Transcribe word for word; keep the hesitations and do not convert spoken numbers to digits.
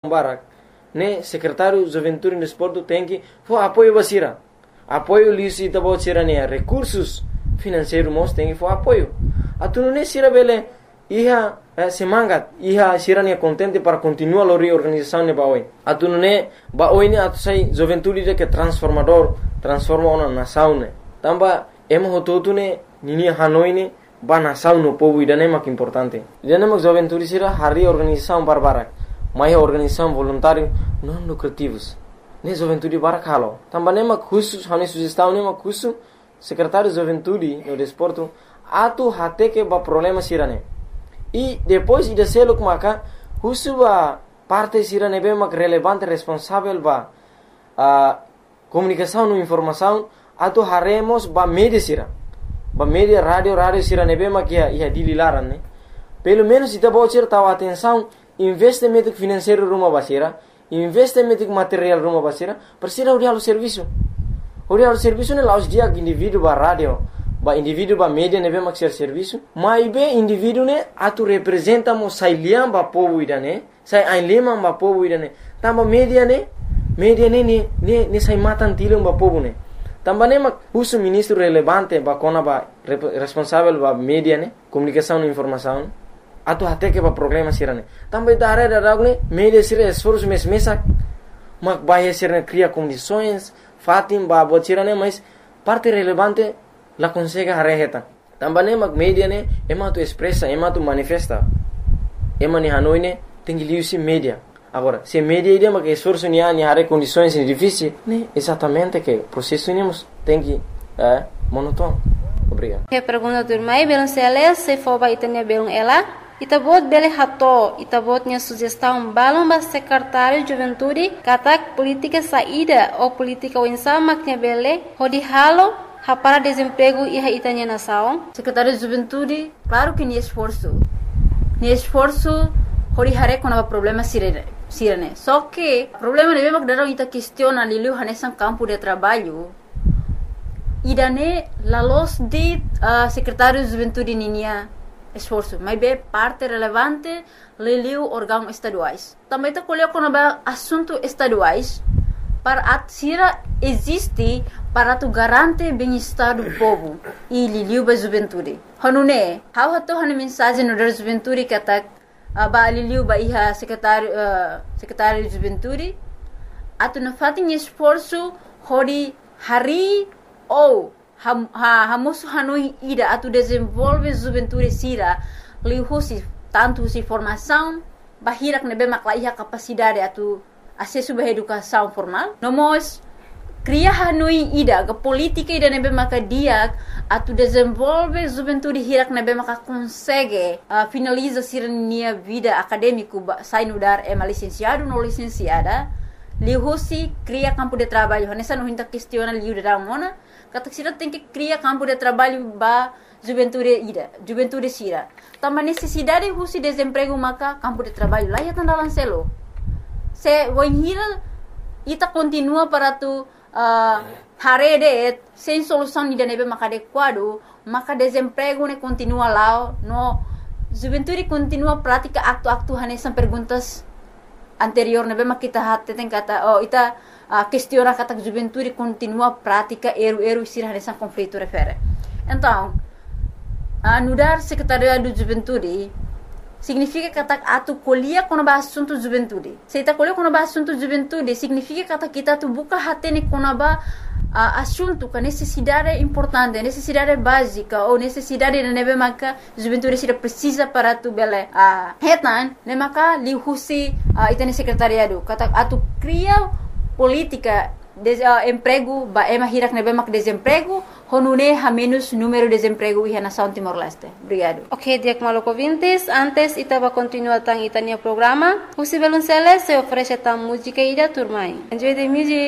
barak, né, secretário de Juventude e Desporto tem que for apoio basira. Apoio lisi tabo sira né, recursos financeiros mos tem que for apoio. Atu né sira bele iha eh, semangat, iha sira né contente para continuar a reorganização ne baoi. Atu né baoi ne atu sai Juventude de que transformador, transforma uma nação né. Tamba emo hototu ne nini Hanoi ne ba nação no povo ida ne mak importante. Ida ne mak Juventude sira hari organização barbarak. Mai organização voluntário não lucrativos. Ne Juventude barak halo. Tamba ne mak khusus hane sugestão ne mak khusus secretário de Juventude no desporto atu hate que ba problema sira ne. E depois ida selo maka khusus ba parte sira ne be mak relevante responsável ba a comunicação e informação atu haremos ba media sira. Ba media radio radio sira ne be mak ia ia dililaran ne. Pelo menos ita bo sira tawa atenção investimento financeiro rumah basira, investimento material rumah basira, persira urial serviço. Urial serviço ne laus dia indivíduo ba radio, ba indivíduo ba media ne be mak ser serviço, mas be indivíduo ne atu representa mo sai liam ba povo ida ne, sai ai lema ba povo ida ne. Tamba media ne, media ne ne ne, ne sai matan tilum ba povo ne. Tamba ne mak uso ministro relevante ba kona ba responsável ba media ne, comunicação e informação. Atu até que ba problema sirane. Também da área da ragne, media sira esforço mes mesa, mak bahia sirane cria condições, fatim ba bot sirane, mas parte relevante la consegue harreta. Também mak media ne, ema tu expressa, ema tu manifesta. Ema ni Hanoi ne, tem que liu media. Agora, se media ide mak esforço ni ani harre condições difíceis, ne, exatamente que processo nemos tem que é monótono. Obrigado. Que pergunta turmai, belum sele, se for ba itanya belum ela. Itabot bele hato, itabotnya sugestão balão ba secretário de juventude, katak política saída ou política winsama que bele, hodi halo, hapara desemprego e itanya nação. Secretário de juventude, claro que nem esforço. Nem esforço, hodi hare com o problema sirene. Sirene. Só que, problema de mesmo que darão ita questiona liliu hanesan campo de trabalho. Idane la los de uh, secretário de juventude ninia esforço, mas bem parte relevante liliu órgãos estaduais. Também está colhendo com assunto estaduais para atsira existe para tu garante bem-estar do povo e liliu ba juventude. Hanune, how hato hane mensagem no da juventude que atak ba liliu ba iha secretário uh, secretário de juventude atu na fatin esforço hori hari ou Ham, ha, hamosu Hanoi ida atu desenvolve juventude sira lihusi tanto si formação bahirak nebe maklaiha capacidade atu acesso ba educação formal nomos cria Hanoi ida ga política ida nebe makadia atu desenvolve juventude hirak nebe maka consegue uh, finaliza sira nia vida acadêmico sai no dar é licenciado no licenciada lihusi cria campo de trabalho nessa não hinta questiona liu da mona kata sira tem que criar campo de trabalho ba juventude ida, juventude sira. Tama necessidade husi desemprego maka campo de trabalho lá ya tanda lancelo. Se voinhira ita continua para tu uh, harede sem solução ida nebe maka adequado, maka desemprego ne continua lá, no juventude continua prática acto-acto hanesan perguntas anterior nebe maka kita hatte tem kata oh ita a questiona kata juventude continua prática eru-eru sira nessa conflito refere. Então, a nudar secretariado de juventude significa kata atu colhia quando ba assunto juventude. Se ita colhia quando ba assunto juventude significa kata kita tu buka hatene quando ba uh, assunto com necessidade importante, necessidade básica ou necessidade de nebe maka juventude sira precisa para tu bele. A uh, hetan ne maka lihusi uh, itane secretariado kata atu cria política de uh, emprego ba ema hirak nebe mak desemprego honune ha menos número de desemprego e nação Timor-Leste. Obrigado. Ok, diak maloko vintes, antes itaba continua tang itania programa. Husi belum sele se oferece tang música ida turmai. Enjoy the music.